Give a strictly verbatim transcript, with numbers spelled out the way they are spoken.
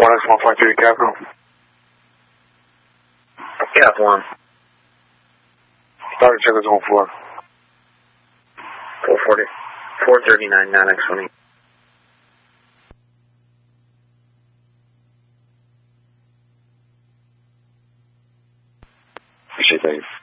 one X one five three Capital. Cap one. Starting check is on four. four forty, four thirty-nine, nine X one eight. Appreciate that.